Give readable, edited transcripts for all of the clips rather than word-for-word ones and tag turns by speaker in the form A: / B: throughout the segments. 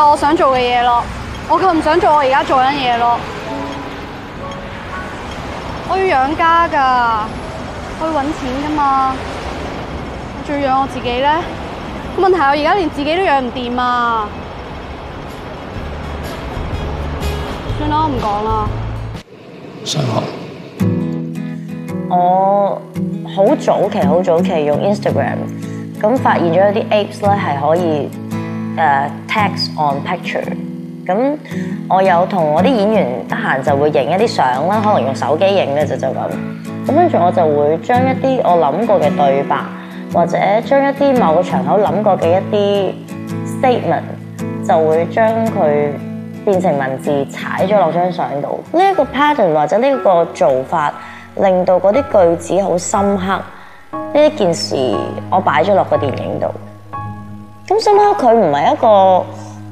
A: 夠我想做嘅嘢咯，我夠唔想做我而家做緊嘢咯。我要養家㗎，我要揾錢㗎嘛，我仲要養我自己咧。問題係我而家連自己都養唔掂啊！算啦，我唔講啦。
B: 想學。
C: 我好早期用 Instagram， 咁發現咗有啲 apps 咧係可以text on picture。咁我有同我啲演員得閒就會影一啲相啦，可能用手機影嘅就咁。咁跟住我就會將一啲我諗過嘅對白，或者將一啲某個場口諗過嘅一啲 statement， 就會將佢變成文字踩咗落張相度。呢一個 pattern 或者呢個做法，令到嗰啲句子好深刻。呢一件事我擺咗落個電影度。咁深刻佢唔係一個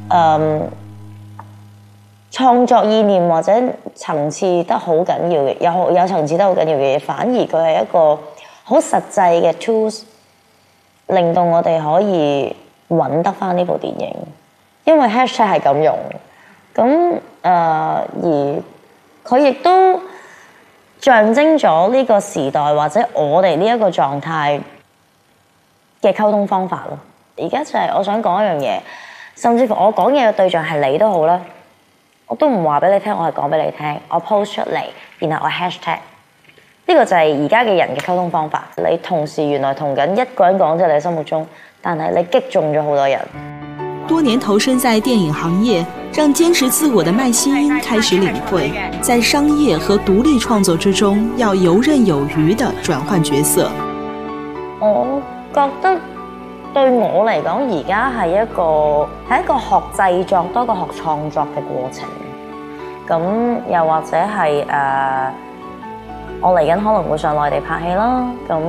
C: 創作意念或者層次得好緊要嘅，有層次得好緊要嘅嘢，反而佢係一個好實際嘅 tools， 令到我哋可以揾得翻呢部電影。因為 hashtag 係咁用，咁而佢亦都象徵咗呢個時代或者我哋呢一個狀態嘅溝通方法咯。而家就係我想講一樣嘢，甚至乎我講嘢嘅對象係你都好啦，我都唔話俾你聽，我係講俾你聽，我 post 出嚟，然後我 hashtag， 呢個就係而家嘅人嘅溝通方法。你同時原來同緊一個人講，即係你心目中，但係你擊中咗好多人。
D: 多年投身在電影行業，讓堅持自我的麥希茵開始領會，在商業和獨立創作之中，要游刃有餘地轉換角色。
C: 我覺得對我嚟講，而家係一個學製作多過學創作嘅過程。咁又或者係我嚟緊可能會上內地拍戲啦。咁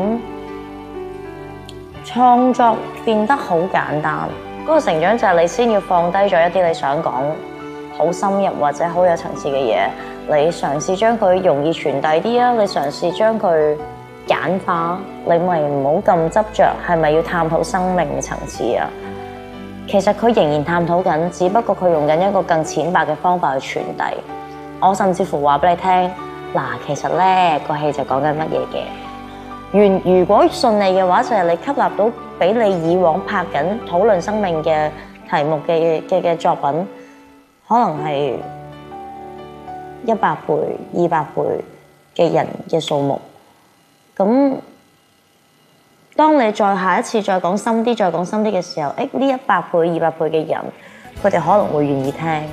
C: 創作變得好簡單。嗰個成長就係你先要放低咗一啲你想講好深入或者好有層次嘅嘢，你嘗試將佢容易傳遞啲啊，你嘗試將佢簡化，你咪唔好咁執着係咪要探討生命嘅層次啊。其實佢仍然探討緊，只不過佢用緊一個更淺白嘅方法去傳遞。我甚至乎話俾你聽，嗱，其實咧個戲就講緊乜嘢嘅。如果順利嘅話，就係你吸納到比你以往拍緊討論生命嘅題目嘅作品，可能係100倍、200倍嘅人嘅數目。咁當你再下一次再講深啲嘅時候，呢100倍、200倍嘅人，佢哋可能會願意聽。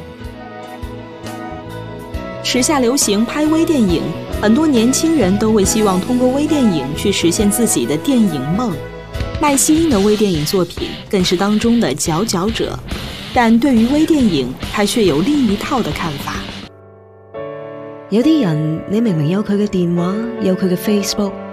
D: 時下流行拍微電影，很多年輕人都會希望通過微電影去實現自己的電影夢。麥希茵的微電影作品更是當中的佼佼者，但對於微電影，他卻有另一套的看法。
E: 有啲人你明明有佢嘅電話，有佢嘅 Facebook，